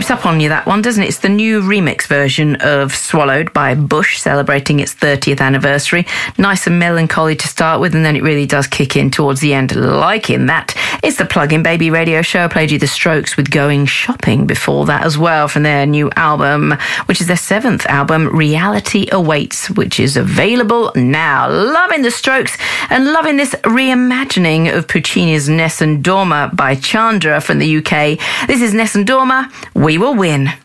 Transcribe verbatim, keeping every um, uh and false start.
creeps up on you, that one, doesn't it? It's the new remix version of Swallowed by Bush, celebrating its thirtieth anniversary. Nice and melancholy to start with, and then it really does kick in towards the end. Liking that. It's the Plug-in Baby radio show. I played you The Strokes with Going Shopping before that as well, from their new album, which is their seventh album, Reality Awaits, which is available now. Loving The Strokes and loving this reimagining of Puccini's Nessun Dorma by Chandra from the U K. This is Nessun Dorma, We Will Win.